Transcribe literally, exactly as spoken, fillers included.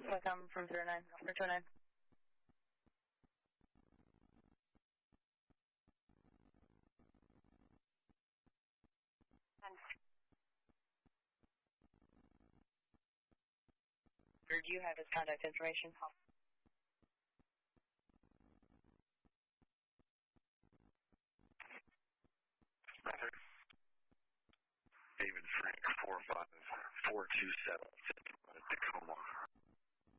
Welcome from zero nine, number two nine. Or do you have his contact information? David Frank, four five four two seven.